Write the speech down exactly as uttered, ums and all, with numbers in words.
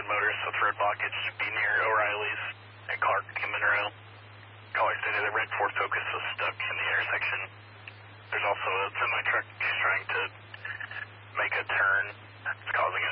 motors, so it's road blockage. Be near O'Reilly's and Clark and Monroe. Caller stated that red Ford Focus was stuck in the intersection. There's also a semi-truck trying to make a turn. It's causing